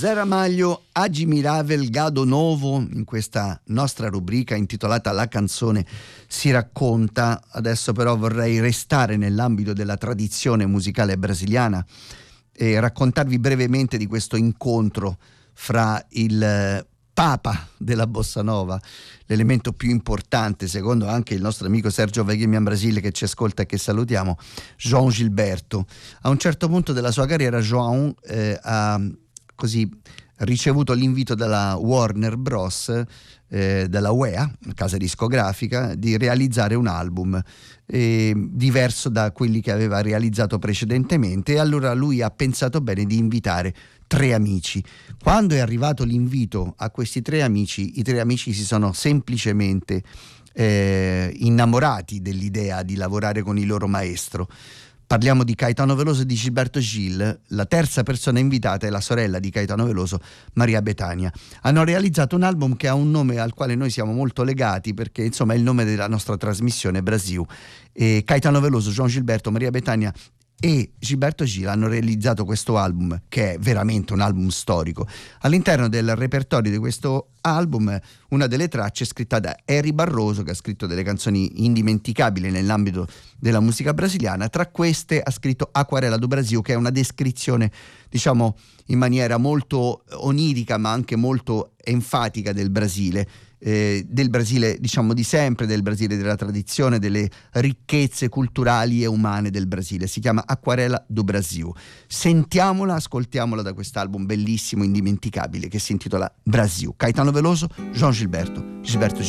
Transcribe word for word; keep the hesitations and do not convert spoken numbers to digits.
Zé Ramalho, Admirável Gado Novo, in questa nostra rubrica intitolata La canzone si racconta. Adesso però vorrei restare nell'ambito della tradizione musicale brasiliana e raccontarvi brevemente di questo incontro fra il Papa della Bossa Nova, l'elemento più importante secondo anche il nostro amico Sergio Veghimian Brasile, che ci ascolta e che salutiamo, João Gilberto. A un certo punto della sua carriera João eh, ha così ricevuto l'invito dalla Warner Bros, eh, dalla U E A, casa discografica, di realizzare un album eh, diverso da quelli che aveva realizzato precedentemente, e allora lui ha pensato bene di invitare tre amici. Quando è arrivato l'invito a questi tre amici, i tre amici si sono semplicemente eh, innamorati dell'idea di lavorare con il loro maestro. Parliamo di Caetano Veloso e di Gilberto Gil. La terza persona invitata è la sorella di Caetano Veloso, Maria Bethânia. Hanno realizzato un album che ha un nome al quale noi siamo molto legati, perché insomma è il nome della nostra trasmissione, Brasil. E Caetano Veloso, João Gilberto, Maria Bethânia e Gilberto Gil hanno realizzato questo album, che è veramente un album storico. All'interno del repertorio di questo album, una delle tracce è scritta da Eri Barroso, che ha scritto delle canzoni indimenticabili nell'ambito della musica brasiliana. Tra queste ha scritto Aquarela do Brasil, che è una descrizione, diciamo, in maniera molto onirica ma anche molto enfatica del Brasile. Eh, del Brasile, diciamo, di sempre, del Brasile della tradizione, delle ricchezze culturali e umane del Brasile. Si chiama Aquarela do Brasil. Sentiamola, ascoltiamola da quest'album bellissimo, indimenticabile, che si intitola Brasil. Caetano Veloso, João Gilberto, Gilberto Gil.